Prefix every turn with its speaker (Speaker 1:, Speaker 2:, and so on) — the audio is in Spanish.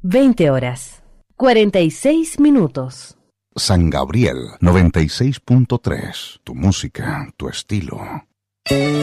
Speaker 1: 20 horas, 46 minutos.
Speaker 2: San Gabriel 96.3. Tu música, tu estilo.